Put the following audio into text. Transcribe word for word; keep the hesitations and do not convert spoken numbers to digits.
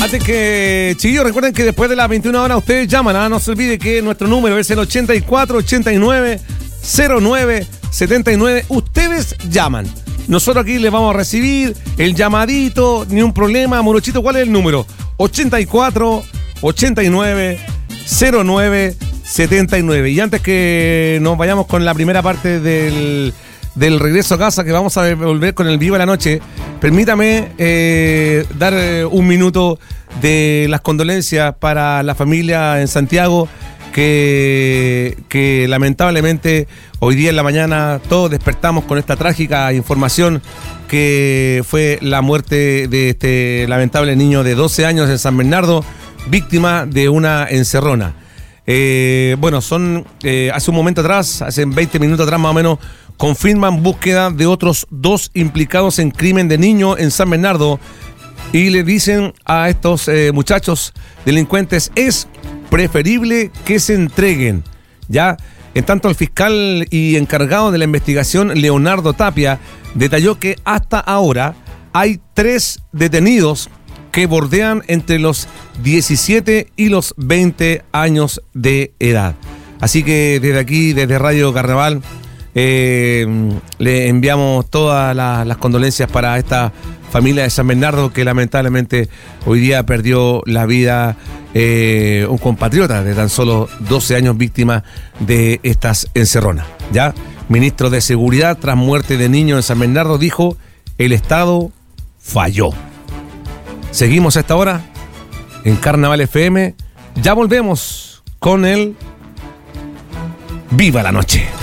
Antes que, chiquillos, recuerden que después de las veintiuna horas ustedes llaman, ¿ah? No se olvide que nuestro número es el ochenta y cuatro, ochenta y nueve, cero nueve, setenta y nueve. Ustedes llaman. Nosotros aquí les vamos a recibir el llamadito, ni un problema. Morochito, ¿cuál es el número? ochenta y cuatro, ochenta y nueve, cero nueve, setenta y nueve. Y antes que nos vayamos con la primera parte del, del regreso a casa, que vamos a volver con el Viva la Noche, permítame eh, dar eh, un minuto de las condolencias para la familia en Santiago, que, que lamentablemente hoy día en la mañana todos despertamos con esta trágica información que fue la muerte de este lamentable niño de doce años en San Bernardo, víctima de una encerrona. Eh, bueno, son eh, hace un momento atrás, hace veinte minutos atrás más o menos, confirman búsqueda de otros dos implicados en crimen de niño en San Bernardo y le dicen a estos eh, muchachos delincuentes: es preferible que se entreguen. Ya, en tanto, el fiscal y encargado de la investigación, Leonardo Tapia, detalló que hasta ahora hay tres detenidos que bordean entre los diecisiete y los veinte años de edad. Así que desde aquí, desde Radio Carnaval, eh, le enviamos todas la, las condolencias para esta familia de San Bernardo, que lamentablemente hoy día perdió la vida eh, un compatriota de tan solo doce años, víctima de estas encerronas. Ya, ministro de Seguridad, tras muerte de niño en San Bernardo, dijo: el Estado falló. Seguimos a esta hora en Carnaval F M. Ya volvemos con el Viva la Noche.